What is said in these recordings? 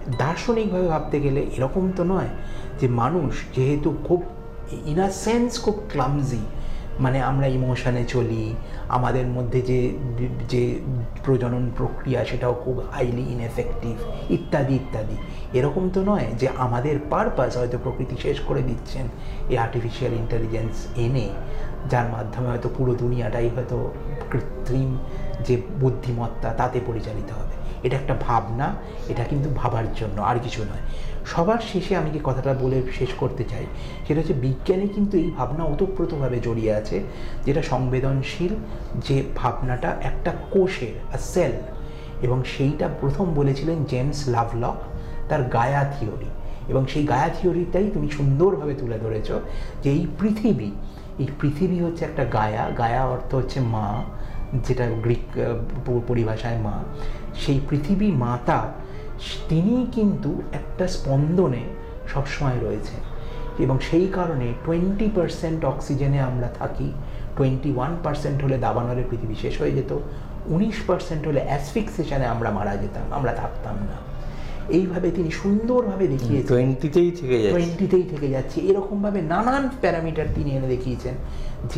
দার্শনিকভাবে ভাবতে গেলে এরকম তো নয় যে মানুষ যেহেতু খুব ইন আ সেন্স খুব ক্লামজি, মানে আমরা ইমোশনে চলি, আমাদের মধ্যে যে যে প্রজনন প্রক্রিয়া সেটাও খুব হাইলি ইনএফেক্টিভ ইত্যাদি ইত্যাদি, এরকম তো নয় যে আমাদের পারপাস হয়তো প্রকৃতি শেষ করে দিচ্ছেন এই আর্টিফিশিয়াল ইন্টেলিজেন্স এনে, যার মাধ্যমে হয়তো পুরো দুনিয়াটাই হয়তো কৃত্রিম যে বুদ্ধিমত্তা তাতে পরিচালিত হবে। এটা একটা ভাবনা, এটা কিন্তু ভাবার জন্য, আর কিছু নয়। সবার শেষে আমি যে কথাটা বলে শেষ করতে চাই সেটা হচ্ছে বিজ্ঞানে কিন্তু এই ভাবনা ওতপ্রোতভাবে জড়িয়ে আছে, যেটা সংবেদনশীল যে ভাবনাটা একটা কোষের সেল, এবং সেইটা প্রথম বলেছিলেন জেমস লাভলক তার গায়া থিওরি। এবং সেই গায়া থিওরিটাই তুমি সুন্দরভাবে তুলে ধরেছ যে এই পৃথিবী হচ্ছে একটা গায়া, গায়া অর্থ হচ্ছে মা, যেটা গ্রিক পরিভাষায় মা। সেই পৃথিবী মাতা তিনি কিন্তু একটা স্পন্দনে সবসময় রয়েছেন, এবং সেই কারণে 20% অক্সিজেনে আমরা থাকি, 21% হলে দাবানলে পৃথিবী শেষ হয়ে যেত, 19% হলে অ্যাসফিক্সেশনে আমরা মারা যেতাম, আমরা থাকতাম না। এইভাবে তিনি সুন্দরভাবে দেখিয়েছেন 20তেই থেকে যাচ্ছে। এরকমভাবে নানান প্যারামিটার তিনি এনে দেখিয়েছেন যে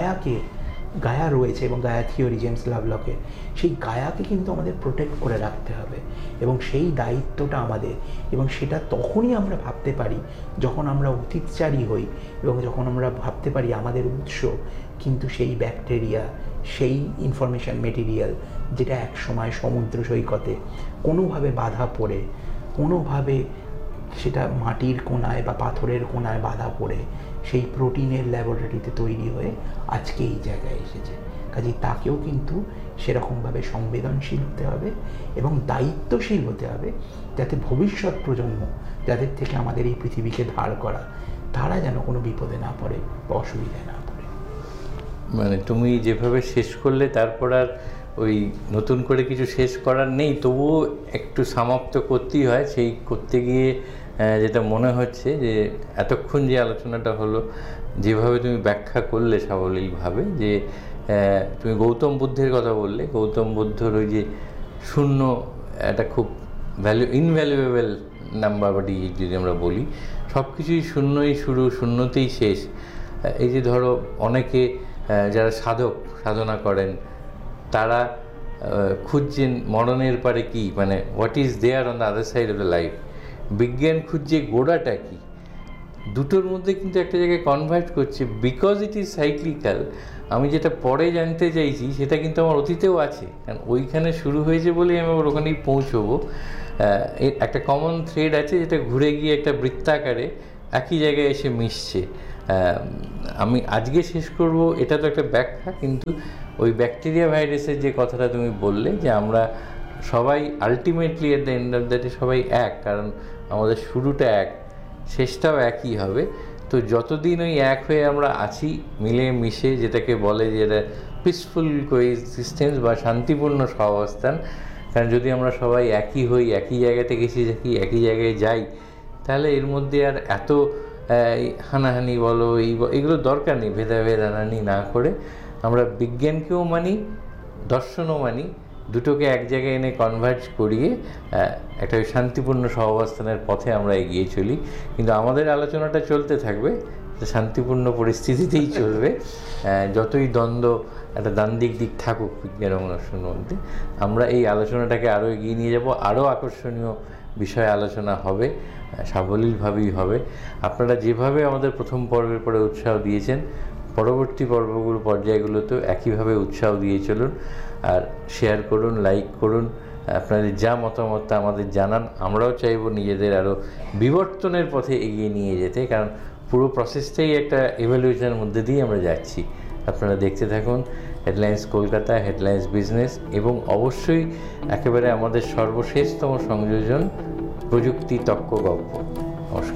গায়া রয়েছে, এবং গায়া থিওরি জেমস লাভলকের, সেই গায়াকে কিন্তু আমাদের প্রোটেক্ট করে রাখতে হবে, এবং সেই দায়িত্বটা আমাদের। এবং সেটা তখনই আমরা ভাবতে পারি যখন আমরা অতীতচারী হই, এবং যখন আমরা ভাবতে পারি আমাদের উৎস কিন্তু সেই ব্যাকটেরিয়া, সেই ইনফরমেশন মেটেরিয়াল যেটা একসময় সমুদ্র সৈকতে কোনোভাবে বাধা পড়ে, কোনোভাবে সেটা মাটির কোণায় বা পাথরের কোণায় বাধা পড়ে সেই প্রোটিনের ল্যাবরেটরিতে তৈরি হয়ে আজকে এই জায়গায় এসেছে। কাজেই তাকেও কিন্তু সেরকমভাবে সংবেদনশীল হতে হবে এবং দায়িত্বশীল হতে হবে, যাতে ভবিষ্যৎ প্রজন্ম যাদের থেকে আমাদের এই পৃথিবীকে ধার করা, তারা যেন কোনো বিপদে না পড়ে বা অসুবিধায় না পড়ে। মানে তুমি যেভাবে শেষ করলে তারপর আর ওই নতুন করে কিছু শেষ করার নেই, তবুও একটু সমাপ্ত করতেই হয়। সেই করতে গিয়ে যেটা মনে হচ্ছে যে এতক্ষণ যে আলোচনাটা হলো, যেভাবে তুমি ব্যাখ্যা করলে সাবলীলভাবে, যে তুমি গৌতম বুদ্ধের কথা বললে, গৌতম বুদ্ধর ওই যে শূন্য একটা খুব ইনভ্যালুয়েবল নাম্বার, বা যদি আমরা বলি, সব কিছুই শূন্যই শুরু, শূন্যতেই শেষ। এই যে ধরো অনেকে যারা সাধনা করেন, তারা খুঁজছেন মরণের পারে কি, মানে what is there on the other side of the life. বিজ্ঞান খুঁজছে গোড়াটা কি, দুটোর মধ্যে কিন্তু একটা জায়গায় কনভার্ট করছে, বিকজ ইট ইজ সাইক্লিক্যাল। আমি যেটা পরে জানতে চাইছি সেটা কিন্তু আমার অতীতেও আছে, কারণ ওইখানে শুরু হয়েছে বলেই আমি ওখানেই পৌঁছবো। এর একটা কমন থ্রেড আছে যেটা ঘুরে গিয়ে একটা বৃত্তাকারে একই জায়গায় এসে মিশছে। আমি আজকে শেষ করব, এটা তো একটা ব্যাখ্যা, কিন্তু ওই ব্যাকটেরিয়া ভাইরাসের যে কথাটা তুমি বললে, যে আমরা সবাই ultimately at the end of the day সবাই এক, কারণ আমাদের শুরুটা এক, শেষটাও একই হবে। তো যতদিন ওই এক হয়ে আমরা আছি মিলে মিশে, যেটাকে বলে যে এটা পিসফুল কোএক্সিস্টেন্স বা শান্তিপূর্ণ সহাবস্থান, কারণ যদি আমরা সবাই একই হই, একই জায়গা থেকে এসে থাকি, একই জায়গায় যাই, তাহলে এর মধ্যে আর এত হানাহানি বলো এগুলো দরকার নেই। ভেদাভেদ হানাহানি না করে আমরা বিজ্ঞানকেও মানি, দর্শনও মানি, দুটোকে এক জায়গায় এনে কনভার্জ করিয়ে একটা শান্তিপূর্ণ সহাবস্থানের পথে আমরা এগিয়ে চলি। কিন্তু আমাদের আলোচনাটা চলতে থাকবে, শান্তিপূর্ণ পরিস্থিতিতেই চলবে। যতই দ্বন্দ্ব, একটা দ্বান্দ্বিক দিক থাকুক বিজ্ঞান এবং দর্শনের মধ্যে, আমরা এই আলোচনাটাকে আরও এগিয়ে নিয়ে যাব, আরও আকর্ষণীয় বিষয়ে আলোচনা হবে, সাবলীলভাবেই হবে। আপনারা যেভাবে আমাদের প্রথম পর্বের পরে উৎসাহ দিয়েছেন, পরবর্তী পর্যায়গুলোতেও একইভাবে উৎসাহ দিয়ে চলুন, আর শেয়ার করুন, লাইক করুন, আপনাদের যা মতামতটা আমাদের জানান। আমরাও চাইব নিজেদের আরও বিবর্তনের পথে এগিয়ে নিয়ে যেতে, কারণ পুরো প্রসেসটাই একটা ইভ্যালুয়েশনের মধ্যে দিয়ে আমরা যাচ্ছি। আপনারা দেখতে থাকুন হেডলাইন্স কলকাতা, হেডলাইন্স বিজনেস, এবং অবশ্যই একেবারে আমাদের সর্বশেষতম সংযোজন প্রযুক্তি তক্ক গল্প। নমস্কার।